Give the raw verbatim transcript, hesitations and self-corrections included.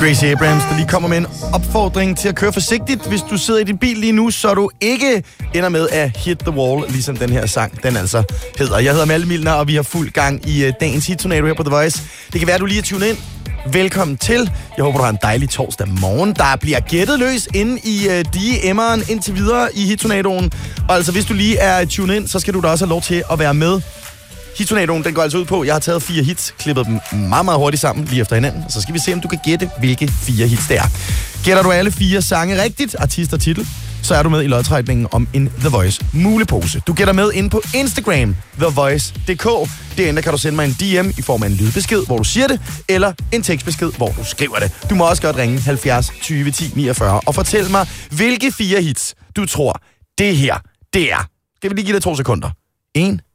Gracie Abrams, der lige kommer med en opfordring til at køre forsigtigt, hvis du sidder i din bil lige nu, så du ikke ender med at hit the wall, ligesom den her sang, den altså hedder. Jeg hedder Malte Milner, og vi har fuld gang i uh, dagens hit-tornado her på The Voice. Det kan være, at du lige er tunet ind. Velkommen til. Jeg håber, du har en dejlig torsdag morgen. Der bliver gættet løs inde i uh, D M'eren indtil videre i hit-tornadoen. Og altså, hvis du lige er tunet ind, så skal du da også have lov til at være med. Hit-tornadoen, den går altså ud på, jeg har taget fire hits, klippet dem meget, meget hurtigt sammen lige efter hinanden. Så skal vi se, om du kan gætte, hvilke fire hits det er. Gætter du alle fire sange rigtigt, artist og titel, så er du med i lodtrækningen om en The Voice mulepose. Du gætter med inde på Instagram, the voice punktum d k. Derinde kan du sende mig en D M i form af en lydbesked, hvor du siger det, eller en tekstbesked, hvor du skriver det. Du må også godt ringe halvfjerds tyve ti niogfyrre og fortæl mig, hvilke fire hits du tror, det her, det er. Skal vi lige give dig to sekunder? en,